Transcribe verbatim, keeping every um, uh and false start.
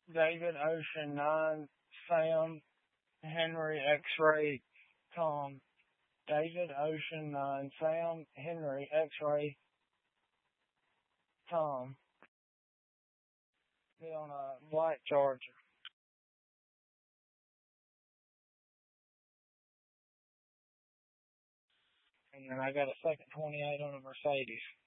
David Ocean nine, Sam Henry X-ray Tom. David Ocean nine, Sam Henry X-ray Tom. Be on a black Charger. And then I got a second twenty-eight on a Mercedes.